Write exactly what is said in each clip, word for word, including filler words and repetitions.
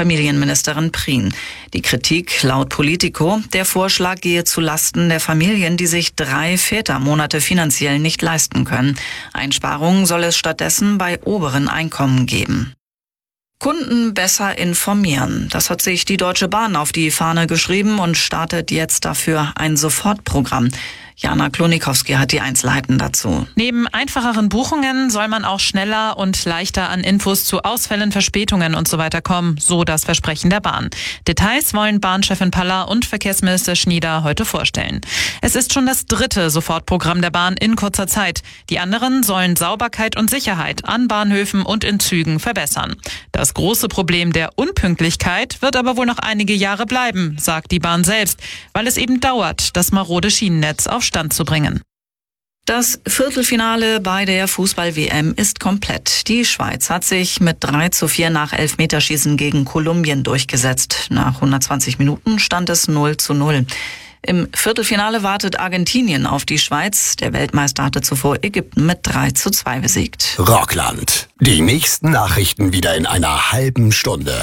Familienministerin Prien. Die Kritik laut Politico: Der Vorschlag gehe zu Lasten der Familien, die sich drei Vätermonate finanziell nicht leisten können. Einsparungen soll es stattdessen bei oberen Einkommen geben. Kunden besser informieren. Das hat sich die Deutsche Bahn auf die Fahne geschrieben und startet jetzt dafür ein Sofortprogramm. Jana Klonikowski hat die Einzelheiten dazu. Neben einfacheren Buchungen soll man auch schneller und leichter an Infos zu Ausfällen, Verspätungen und so weiter kommen, so das Versprechen der Bahn. Details wollen Bahnchefin Paller und Verkehrsminister Schnieder heute vorstellen. Es ist schon das dritte Sofortprogramm der Bahn in kurzer Zeit. Die anderen sollen Sauberkeit und Sicherheit an Bahnhöfen und in Zügen verbessern. Das große Problem der Unpünktlichkeit wird aber wohl noch einige Jahre bleiben, sagt die Bahn selbst, weil es eben dauert, das marode Schienennetz auf Stand zu bringen. Das Viertelfinale bei der Fußball-W M ist komplett. Die Schweiz hat sich mit drei zu vier nach Elfmeterschießen gegen Kolumbien durchgesetzt. Nach hundertzwanzig Minuten stand es null zu null. Im Viertelfinale wartet Argentinien auf die Schweiz. Der Weltmeister hatte zuvor Ägypten mit drei zu zwei besiegt. Rockland. Die nächsten Nachrichten wieder in einer halben Stunde.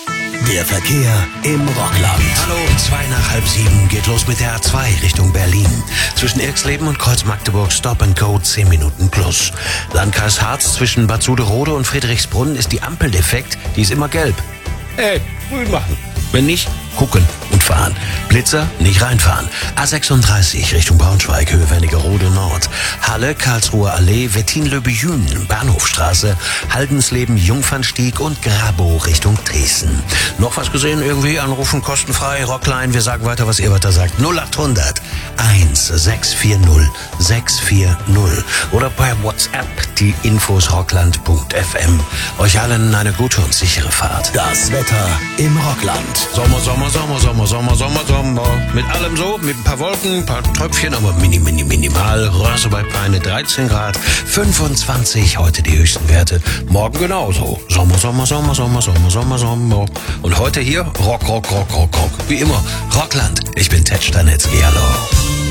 Der Verkehr im Rockland. Hallo, zwei nach halb sieben geht los mit der A zwei Richtung Berlin. Zwischen Irxleben und Kreuz-Magdeburg Stop and Go zehn Minuten plus. Landkreis Harz zwischen Bad Suderode und Friedrichsbrunn ist die Ampel defekt, die ist immer gelb. Ey, grün machen. Wenn nicht, gucken und fahren. Blitzer, nicht reinfahren. A sechsunddreißig Richtung Braunschweig, Höhe Wernigerode Nord. Halle, Karlsruher Allee, Wettin-le-Billun, Bahnhofstraße, Haldensleben, Jungfernstieg und Grabow Richtung Dresden. Noch was gesehen? Irgendwie anrufen, kostenfrei, Rockline. Wir sagen weiter, was ihr weiter sagt. null achthundert eins sechs vier null sechs vier null oder per WhatsApp die Infos rockland punkt f m. Euch allen eine gute und sichere Fahrt. Das Wetter im Rockland. Sommer, Sommer, Sommer, Sommer, Sommer, Sommer, Sommer. Mit allem so, mit ein paar Wolken, ein paar Tröpfchen, aber mini, mini, minimal. Röse bei Peine dreizehn Grad, fünfundzwanzig heute die höchsten Werte. Morgen genauso. Sommer, Sommer, Sommer, Sommer, Sommer, Sommer, Sommer. Und heute hier Rock, Rock, Rock, Rock, Rock. Wie immer, Rockland. Ich bin Ted Stanitzky, hallo.